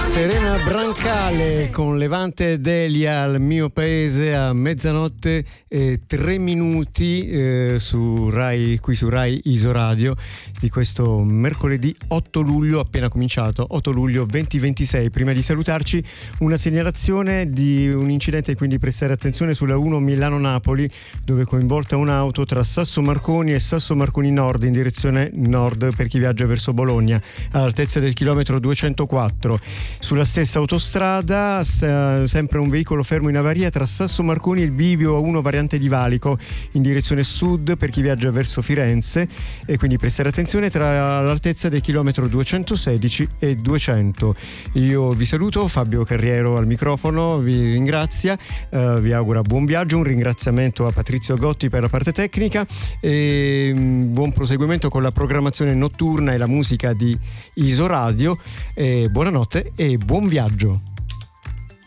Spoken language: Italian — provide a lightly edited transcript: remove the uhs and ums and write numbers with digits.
Serena Brancale con Levante Delia al mio paese a mezzanotte e 3 minuti su Rai, qui su Rai Isoradio di questo mercoledì 8 luglio appena cominciato, 8 luglio 2026. Prima di salutarci una segnalazione di un incidente, quindi prestare attenzione sulla 1 Milano-Napoli dove è coinvolta un'auto tra Sasso Marconi e Sasso Marconi Nord in direzione nord per chi viaggia verso Bologna all'altezza del chilometro 204. Sulla stessa autostrada sempre un veicolo fermo in avaria tra Sasso Marconi e il bivio 1 variante di Valico in direzione sud per chi viaggia verso Firenze, e quindi prestare attenzione tra l'altezza del chilometro 216 e 200. Io vi saluto, Fabio Carriero al microfono vi ringrazia, vi augura buon viaggio, un ringraziamento a Patrizio Gotti per la parte tecnica e buon proseguimento con la programmazione notturna e la musica di Isoradio, e buonanotte e buon viaggio.